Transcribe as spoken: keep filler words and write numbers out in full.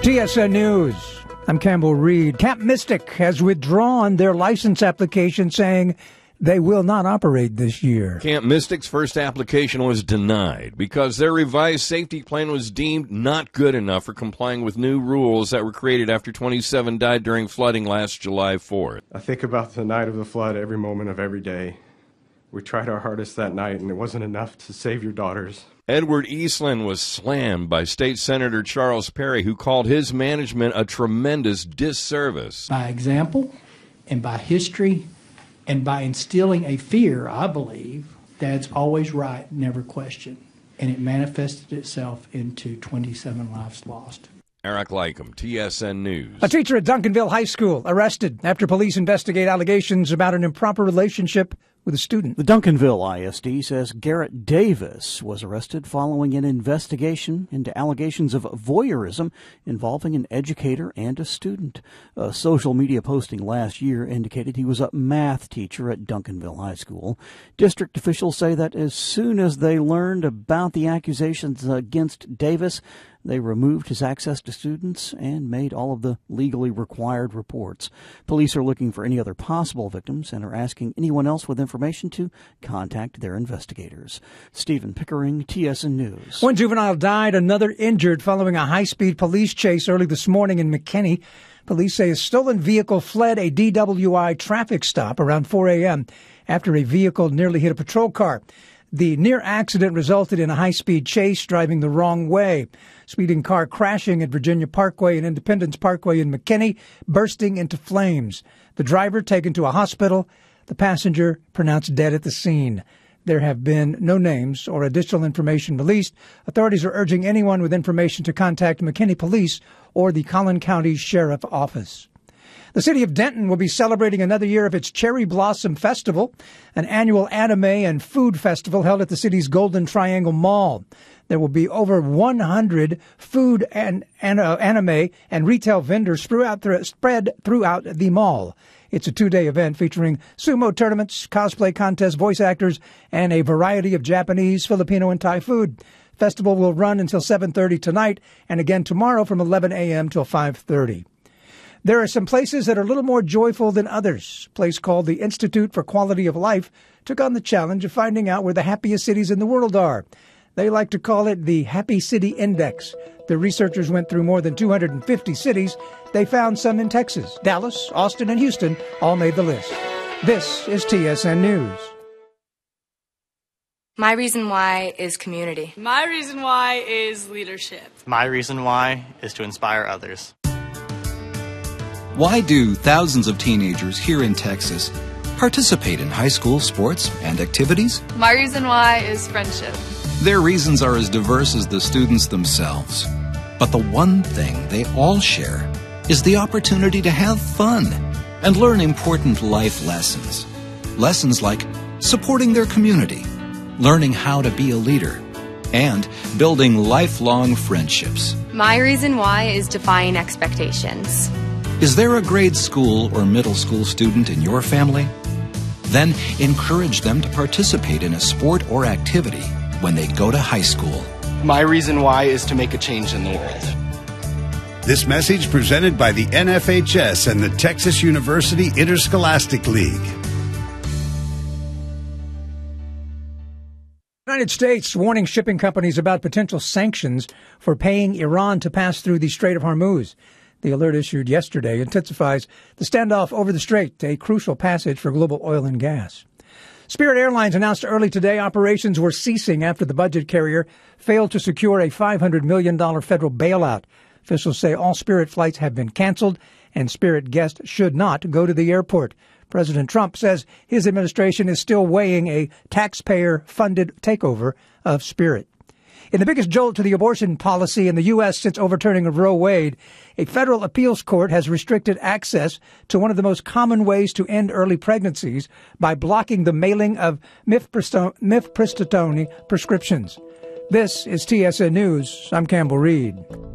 T S N News. I'm Campbell Reed. Camp Mystic has withdrawn their license application, saying they will not operate this year. Camp Mystic's first application was denied because their revised safety plan was deemed not good enough for complying with new rules that were created after twenty-seven died during flooding last July fourth. I think about the night of the flood every moment of every day. We tried our hardest that night, and it wasn't enough to save your daughters. Edward Eastland was slammed by State Senator Charles Perry, who called his management a tremendous disservice. By example and by history and by instilling a fear, I believe, Dad's always right, never question. And it manifested itself into twenty-seven lives lost. Eric Lycum, T S N News. A teacher at Duncanville High School arrested after police investigate allegations about an improper relationship with a student. The Duncanville I S D says Garrett Davis was arrested following an investigation into allegations of voyeurism involving an educator and a student. A social media posting last year indicated he was a math teacher at Duncanville High School. District officials say that as soon as they learned about the accusations against Davis, they removed his access to students and made all of the legally required reports. Police are looking for any other possible victims and are asking anyone else with information to contact their investigators. Stephen Pickering, T S N News. One juvenile died, another injured following a high-speed police chase early this morning in McKinney. Police say a stolen vehicle fled a D W I traffic stop around four a.m. after a vehicle nearly hit a patrol car. The near accident resulted in a high-speed chase driving the wrong way. Speeding car crashing at Virginia Parkway and Independence Parkway in McKinney, bursting into flames. The driver taken to a hospital. The passenger pronounced dead at the scene. There have been no names or additional information released. Authorities are urging anyone with information to contact McKinney Police or the Collin County Sheriff Office. The city of Denton will be celebrating another year of its Cherry Blossom Festival, an annual anime and food festival held at the city's Golden Triangle Mall. There will be over one hundred food and, and uh, anime and retail vendors throughout, th- spread throughout the mall. It's a two-day event featuring sumo tournaments, cosplay contests, voice actors, and a variety of Japanese, Filipino, and Thai food. Festival will run until seven thirty tonight and again tomorrow from eleven a.m. till five thirty. There are some places that are a little more joyful than others. A place called the Institute for Quality of Life took on the challenge of finding out where the happiest cities in the world are. They like to call it the Happy City Index. The researchers went through more than two hundred fifty cities. They found some in Texas. Dallas, Austin, and Houston all made the list. This is T S N News. My reason why is community. My reason why is leadership. My reason why is to inspire others. Why do thousands of teenagers here in Texas participate in high school sports and activities? My reason why is friendship. Their reasons are as diverse as the students themselves. But the one thing they all share is the opportunity to have fun and learn important life lessons. Lessons like supporting their community, learning how to be a leader, and building lifelong friendships. My reason why is defying expectations. Is there a grade school or middle school student in your family? Then encourage them to participate in a sport or activity when they go to high school. My reason why is to make a change in the world. This message presented by the N F H S and the Texas University Interscholastic League. The United States warning shipping companies about potential sanctions for paying Iran to pass through the Strait of Hormuz. The alert issued yesterday intensifies the standoff over the strait, a crucial passage for global oil and gas. Spirit Airlines announced early today operations were ceasing after the budget carrier failed to secure a five hundred million dollars federal bailout. Officials say all Spirit flights have been canceled and Spirit guests should not go to the airport. President Trump says his administration is still weighing a taxpayer-funded takeover of Spirit. In the biggest jolt to the abortion policy in the U S since overturning of Roe Wade, a federal appeals court has restricted access to one of the most common ways to end early pregnancies by blocking the mailing of mifepristone prescriptions. This is T S N News. I'm Campbell Reed.